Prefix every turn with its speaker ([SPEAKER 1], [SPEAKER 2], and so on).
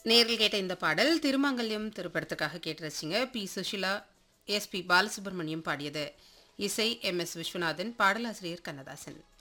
[SPEAKER 1] நேரில் கேட்ட இந்த பாடல் திருமங்கல்யம் திரைப்படத்துக்காக கேட்டு ரசிங்க. B Sushila, S B Balasubramaniam பாடியது. இசை எம் எஸ் விஸ்வநாதன், பாடலாசிரியர் கண்ணதாசன்.